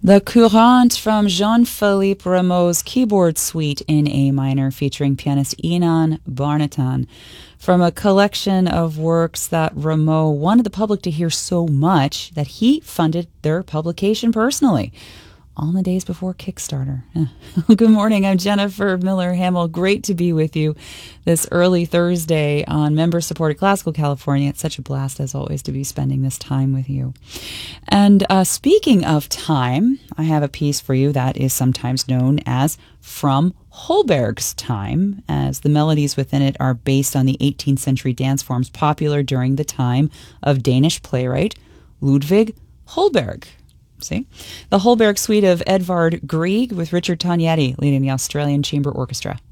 The Courante from Jean-Philippe Rameau's keyboard suite in A minor featuring pianist Ynon Barneton from a collection of works that Rameau wanted the public to hear so much that he funded their publication personally. All in the days before Kickstarter. Good morning, I'm Jennifer Miller-Hamill. Great to be with you this early Thursday on member-supported Classical California. It's such a blast, as always, to be spending this time with you. And speaking of time, I have a piece for you that is sometimes known as From Holberg's Time, as the melodies within it are based on the 18th century dance forms popular during the time of Danish playwright Ludvig Holberg. See? The Holberg Suite of Edvard Grieg with Richard Tognetti leading the Australian Chamber Orchestra.